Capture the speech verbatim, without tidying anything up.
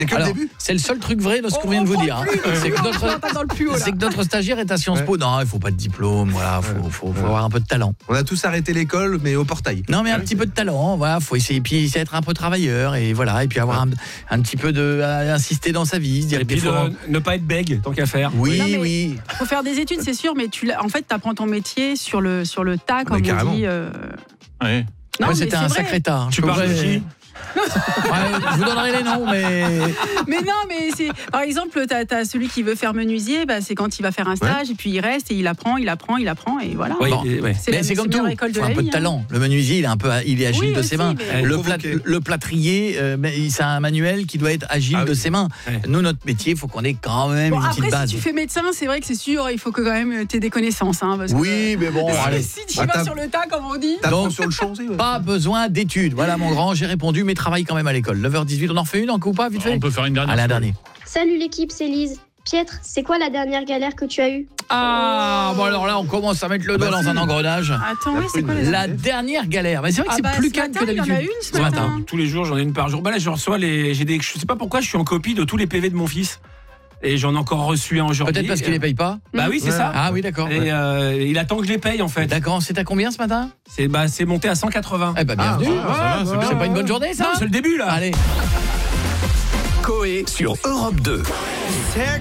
C'est que Alors, le début. c'est le seul truc vrai de ce qu'on vient de vous dire. C'est que notre, c'est que notre stagiaire est à Sciences Po. Non, il faut pas de diplôme, voilà, faut, faut, faut avoir un peu de talent. On a tous arrêté l'école, mais au portail. Non, mais un petit peu de talent, voilà, faut essayer, puis essayer d'être un peu travailleur et voilà, et puis avoir un, un petit peu de, à insister dans sa vie, se dire Et puis des fois- de ne pas être bègue, tant qu'à faire. Oui, Non, mais- oui. Faut faire des études, c'est sûr, mais tu l'as- en fait, tu apprends ton métier sur le sur le tas, comme carrément. on dit. euh. Ouais. Non, Moi, mais c'était c'est un vrai. sacré tas. Tu Je parles de pourrais- qui Ouais, je vous donnerai les noms, mais Mais non, mais c'est par exemple, t'as as celui qui veut faire menuisier, bah, c'est quand il va faire un stage et puis il reste et il apprend, il apprend, il apprend et voilà. Oui, Bon. et- ouais. C'est Mais la c'est comme meilleure tout, école de faut un la peu vie, de hein. talent. Le menuisier, il est un peu, il est agile Oui, de aussi, ses mains. mais- Le, Provoqué. plat- le plâtrier, euh, mais c'est un manuel qui doit être agile Ah de oui. ses mains. Ouais. Nous, notre métier, il faut qu'on ait quand même Bon, une après, petite base. si tu fais médecin, c'est vrai que c'est sûr, il faut que quand même tu aies des connaissances. Hein, parce que- Oui, mais bon, allez. Si tu Ah, vas t'as- sur le tas, comme on dit. T'apprends Donc, sur le champ aussi. ouais. Pas besoin d'études. Voilà, mon grand, j'ai répondu, mais travaille quand même à l'école. neuf heures dix-huit, on en refait une encore ou pas, vite fait? On peut faire une dernière. Allez, un dernier. Salut l'équipe, c'est Lise. Pietre, c'est quoi la dernière galère que tu as eue? Ah, bon alors là, on commence à mettre le doigt dans un engrenage. Attends, oui, c'est quoi les La dernière galère. Mais c'est vrai que Ah c'est bah, plus ce calme matin, que il y en a d'habitude. une ce Ce matin. matin, tous les jours, j'en ai une par jour. Bah là, je reçois les. J'ai des. Je sais pas pourquoi, je suis en copie de tous les P V de mon fils. Et j'en ai encore reçu un aujourd'hui. Peut-être parce qu'il les paye pas. Bah oui, c'est Ouais. ça. Ah oui, d'accord. Et euh, il attend que je les paye en fait. D'accord, c'est à combien ce matin? C'est bah, c'est monté à cent quatre-vingts. Eh ben bienvenue. Ah, ça va, c'est bien. C'est pas une bonne journée ça? Non, c'est le début là. Allez. Coé sur Europe deux.